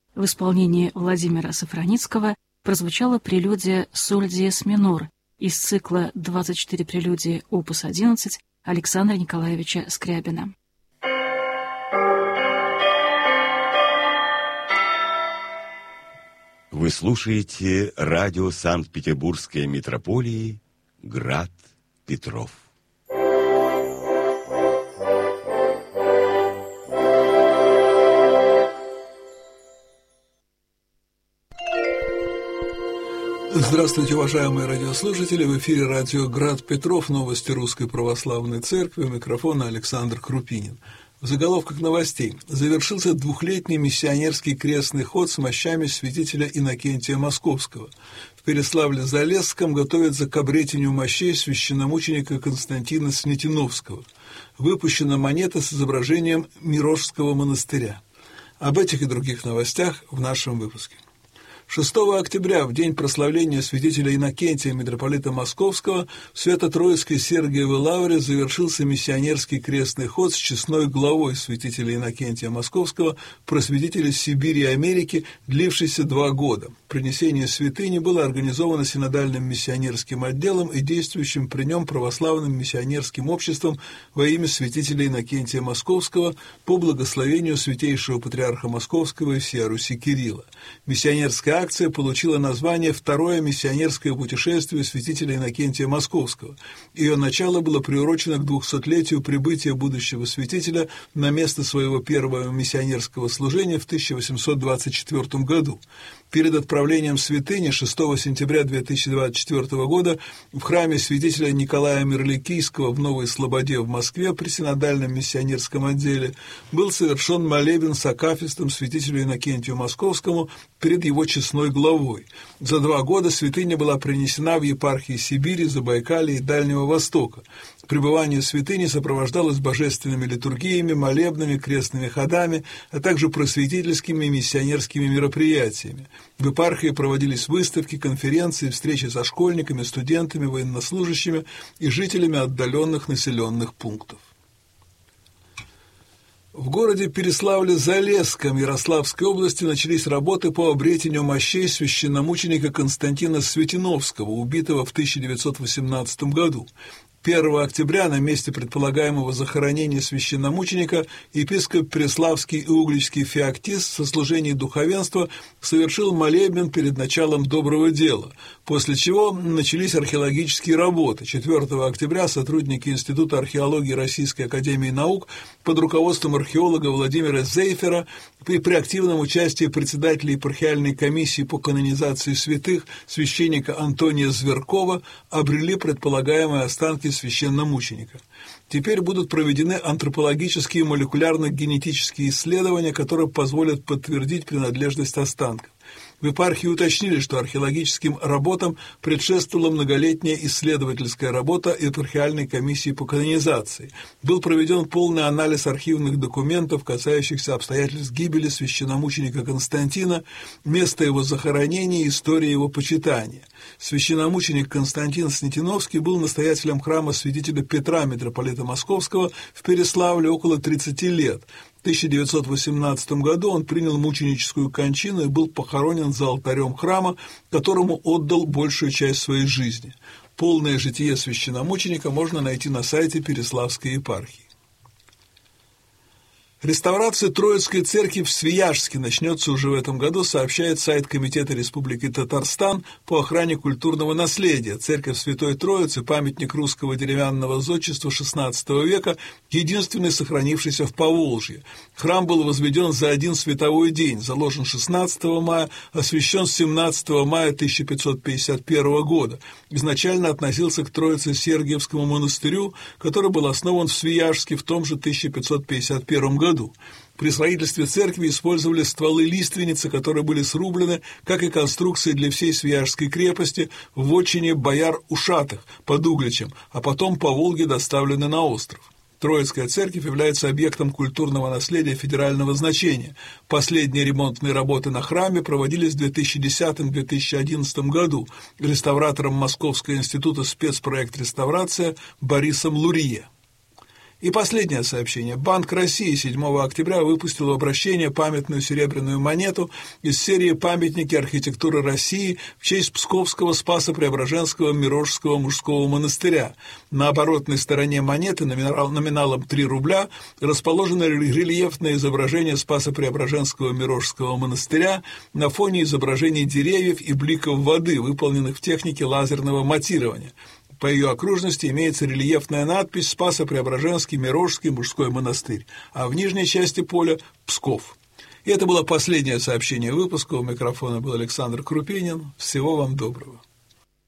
В исполнении Владимира Сафраницкого прозвучала прелюдия «Соль диез минор» из цикла «24 прелюдии опус 11» Александра Николаевича Скрябина. Вы слушаете радио Санкт-Петербургской митрополии «Град Петров». Здравствуйте, уважаемые радиослушатели! В эфире радио «Град Петров», новости Русской Православной Церкви, у микрофона Александр Крупинин. В заголовках новостей. Завершился двухлетний миссионерский крестный ход с мощами святителя Иннокентия Московского. В Переславле-Залесском готовятся к обретению мощей священномученика Константина Снятиновского. Выпущена монета с изображением Мирошского монастыря. Об этих и других новостях в нашем выпуске. 6 октября, в день прославления святителя Иннокентия, митрополита Московского, в Свято-Троицкой Сергиевой лавре завершился миссионерский крестный ход с честной главой святителя Иннокентия Московского, просветителя Сибири и Америки, длившийся 2 года. Принесение святыни было организовано синодальным миссионерским отделом и действующим при нем православным миссионерским обществом во имя святителя Иннокентия Московского по благословению святейшего патриарха Московского и всея Руси Кирилла. Миссионерская акция получила название «Второе миссионерское путешествие святителя Иннокентия Московского». Ее начало было приурочено к 200-летию прибытия будущего святителя на место своего первого миссионерского служения в 1824 году. Перед отправлением святыни 6 сентября 2024 года в храме святителя Николая Мирликийского в Новой Слободе в Москве при синодальном миссионерском отделе был совершен молебен с акафистом святителю Иннокентию Московскому перед его честной главой. За 2 года святыня была принесена в епархии Сибири, Забайкалья и Дальнего Востока. Пребывание святыни сопровождалось божественными литургиями, молебнами, крестными ходами, а также просветительскими и миссионерскими мероприятиями. В епархии проводились выставки, конференции, встречи со школьниками, студентами, военнослужащими и жителями отдаленных населенных пунктов. В городе Переславле-Залесском Ярославской области начались работы по обретению мощей священномученика Константина Снятиновского, убитого в 1918 году. 1 октября на месте предполагаемого захоронения священномученика епископ Преславский и Угличский Феоктист со служением духовенства совершил молебен перед началом доброго дела, после чего начались археологические работы. 4 октября сотрудники Института археологии Российской академии наук под руководством археолога Владимира Зейфера при активном участии председателя епархиальной комиссии по канонизации святых священника Антония Зверкова обрели предполагаемые останки священномученика. Теперь будут проведены антропологические и молекулярно-генетические исследования, которые позволят подтвердить принадлежность останков. В епархии уточнили, что археологическим работам предшествовала многолетняя исследовательская работа епархиальной комиссии по канонизации. Был проведен полный анализ архивных документов, касающихся обстоятельств гибели священномученика Константина, места его захоронения и истории его почитания. Священномученик Константин Снятиновский был настоятелем храма святителя Петра, митрополита Московского, в Переславле около 30 лет. В 1918 году он принял мученическую кончину и был похоронен за алтарем храма, которому отдал большую часть своей жизни. Полное житие священномученика можно найти на сайте Переславской епархии. Реставрация Троицкой церкви в Свияжске начнется уже в этом году, сообщает сайт Комитета Республики Татарстан по охране культурного наследия. Церковь Святой Троицы, памятник русского деревянного зодчества XVI века, единственный сохранившийся в Поволжье. Храм был возведен за один световой день, заложен 16 мая, освящен 17 мая 1551 года. Изначально относился к Троице-Сергиевскому монастырю, который был основан в Свияжске в том же 1551 году. При строительстве церкви использовали стволы лиственницы, которые были срублены, как и конструкции для всей Свияжской крепости, в вотчине бояр Ушатых под Угличем, а потом по Волге доставлены на остров. Троицкая церковь является объектом культурного наследия федерального значения. Последние ремонтные работы на храме проводились в 2010-2011 году реставратором Московского института спецпроект «Реставрация» Борисом Лурье. И последнее сообщение. Банк России 7 октября выпустил в обращение памятную серебряную монету из серии «Памятники архитектуры России» в честь Псковского Спасо-Преображенского Мирошского мужского монастыря. На оборотной стороне монеты номиналом 3 рубля расположено рельефное изображение Спасо-Преображенского Мирошского монастыря на фоне изображений деревьев и бликов воды, выполненных в технике лазерного матирования. По ее окружности имеется рельефная надпись «Спасо-Преображенский Мирошский мужской монастырь», а в нижней части поля – Псков. И это было последнее сообщение выпуска. У микрофона был Александр Крупинин. Всего вам доброго.